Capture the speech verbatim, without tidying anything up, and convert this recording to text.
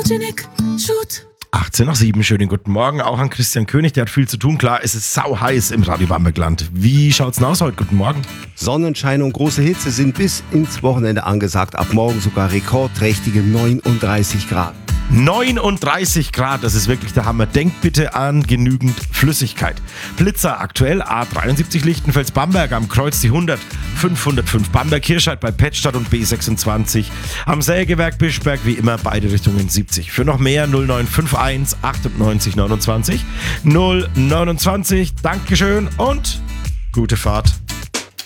achtzehn nach sieben, schönen guten Morgen. Auch an Christian König, der hat viel zu tun. Klar, es ist sau heiß im Radio Bambergland. Wie schaut's denn aus heute? Guten Morgen. Sonnenschein und große Hitze sind bis ins Wochenende angesagt. Ab morgen sogar rekordträchtige neununddreißig Grad. neununddreißig Grad, das ist wirklich der Hammer. Denkt bitte an genügend Flüssigkeit. Blitzer aktuell A dreiundsiebzig Lichtenfels-Bamberg am Kreuz die hundert, fünfhundertfünf Bamberg-Kirchheit bei Pettstadt und B sechsundzwanzig. Am Sägewerk Bischberg wie immer beide Richtungen siebzig. Für noch mehr null neun fünf eins achtundneunzig neunundzwanzig null neunundzwanzig. Dankeschön und gute Fahrt.